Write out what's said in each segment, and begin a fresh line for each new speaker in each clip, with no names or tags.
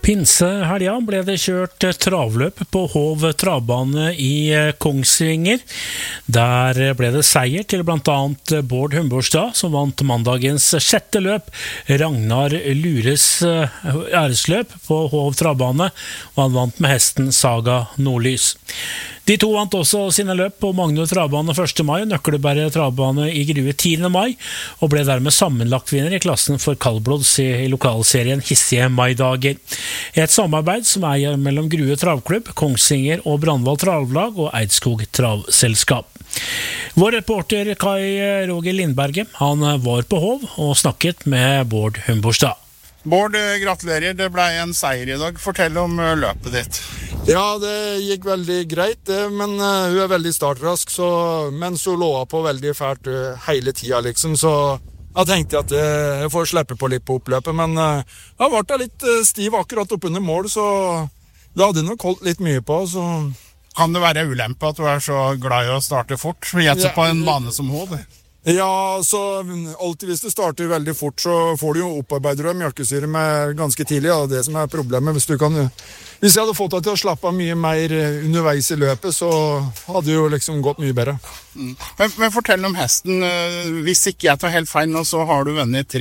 Pinsehelga ble det kjørt travløp på Hov travbane i Kongsvinger. Der ble det seier til blant annet Bård Humborstad, som vant mandagens 6. løp, Ragnar Lures æresløp på Hov travbane, og han vant med hesten Saga Nordlys. De to vant også sine løp på Magnor travbane 1. mai, Nøkkelberget travbane i Grue 10. mai, og ble dermed sammenlagt vinner i klassen for kaldblods i lokalserien Hissige maidager. Et samarbeid som mellom Grue travklubb, Kongsvinger og Brandval travlag og Eidskog travselskap. Vår reporter Kai Roger Lindberget, han var på Hov og snakket med Bård Humborstad.
Bård, gratulerer, det ble en seier i dag. Fortell om løpet ditt.
Ja, det gikk veldig greit, men hun er veldig startrask, mens hun lå på veldig fælt hele tiden, liksom, så jeg tenkte at jeg får slippe på litt på oppløpet, men jeg ble litt stiv akkurat oppunder mål, så det hadde nok holdt litt mye på, så...
Kan det være ulempe at du er så glad i å starte fort, på en bane som Hov?
Ja, så alltid hvis du starter veldig fort, så får du jo opparbeider du mjølkesyre med ganske tidlig, ja, det som er problemet. Hvis jeg hadde fått deg til å slappe av mye mer underveis i løpet, så hadde det jo liksom gått mye bedre.
Men fortell om hesten. Hvis ikke jeg tar helt feil nå, så har du vunnet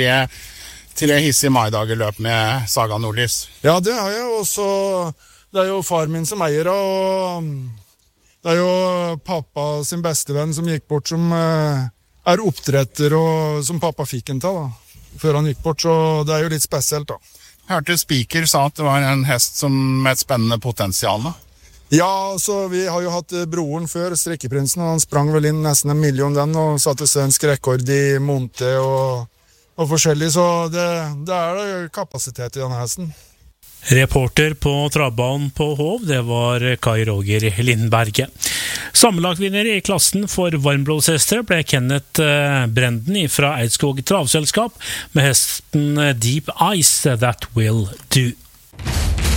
tre Hissige maidagerløp med Saga Nordlys.
Ja, det har jeg også. Det er jo far min som eier, og det er jo pappa sin bestevenn som gikk bort, som er oppdretter, og som pappa fikk en til, da, før han gikk bort, så det er jo litt spesielt, da.
Jeg hørte Spiker sa at det var en hest med et spennende potensial, da.
Ja, så vi har jo hatt broren før, Strikkeprinsen, og han sprang vel inn nesten 1 million den, og satte svensk rekord i Monte og forskjellig, så det er kapasitet i denne hesten.
Reporter på travbanen på Hov, det var Kai Roger Lindberget. Sammenlagtvinner i klassen for varmblodshester ble Kenneth Brenden fra Eidskog travselskap med hesten Deep Ice That Will Do.